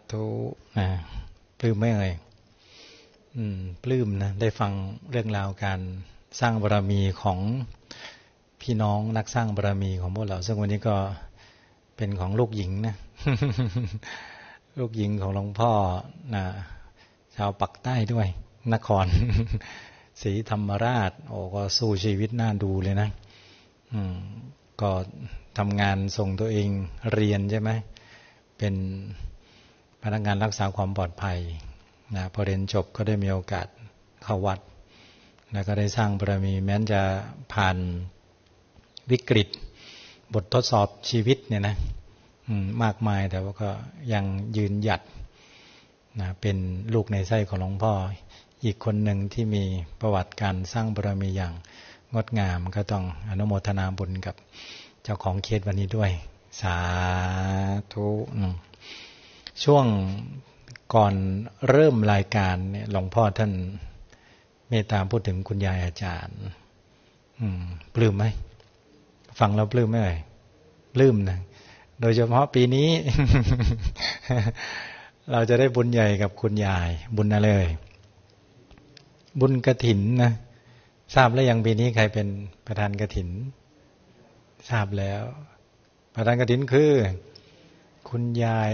ธุปลื้มไหมเอ่ยปลื้มนะได้ฟังเรื่องราวการสร้างบารมีของพี่น้องนักสร้างบารมีของพวกเราซึ่งวันนี้ก็เป็นของลูกหญิงนะ ลูกหญิงของหลวงพ่อนะชาวปักใต้ด้วยนคร ศรีธรรมราชโอ้ก็สู้ชีวิตน่าดูเลยนะก็ทำงานส่งตัวเองเรียนใช่ไหมเป็นพนักงานรักษาความปลอดภัยนะพอเรียนจบก็ได้มีโอกาสเข้าวัดแล้วก็ได้สร้างบารมีแม้จะผ่านวิกฤตบททดสอบชีวิตเนี่ยนะมากมายแต่ว่าก็ยังยืนหยัดนะเป็นลูกในไส้ของหลวงพ่ออีกคนหนึ่งที่มีประวัติการสร้างบารมีอย่างงดงามก็ต้องอนุโมทนาบุญกับเจ้าของเคสวันนี้ด้วยสาธุช่วงก่อนเริ่มรายการเนี่ยหลวงพ่อท่านเมตตาพูดถึงคุณยายอาจารย์ปลื้มไหมฟังแล้วปลื้มไหมปลื้มนะโดยเฉพาะปีนี้ เราจะได้บุญใหญ่กับคุณยายบุญอะไรเลยบุญกฐินนะทราบแล้วยังปีนี้ใครเป็นประธานกฐินทราบแล้วประธานกฐินคือคุณยาย